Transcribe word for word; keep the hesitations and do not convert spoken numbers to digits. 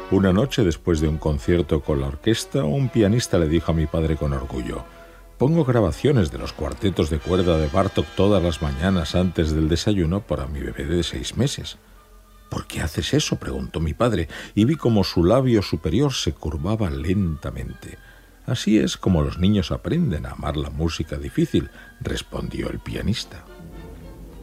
Una noche, después de un concierto con la orquesta, un pianista le dijo a mi padre con orgullo: «Pongo grabaciones de los cuartetos de cuerda de Bartók todas las mañanas antes del desayuno para mi bebé de seis meses». «¿Por qué haces eso?», preguntó mi padre, y vi como su labio superior se curvaba lentamente. «Así es como los niños aprenden a amar la música difícil», respondió el pianista.